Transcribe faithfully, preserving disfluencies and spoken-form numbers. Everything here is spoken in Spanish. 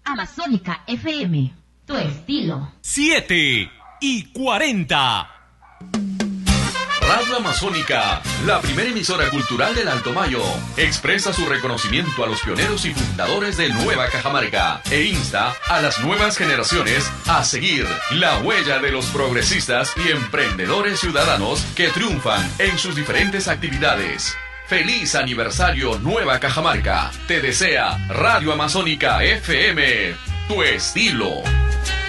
Amazónica F M, tu estilo. siete y cuarenta. Radio Amazónica, la primera emisora cultural del Alto Mayo, expresa su reconocimiento a los pioneros y fundadores de Nueva Cajamarca e insta a las nuevas generaciones a seguir la huella de los progresistas y emprendedores ciudadanos que triunfan en sus diferentes actividades. ¡Feliz aniversario Nueva Cajamarca! Te desea Radio Amazónica F M, tu estilo.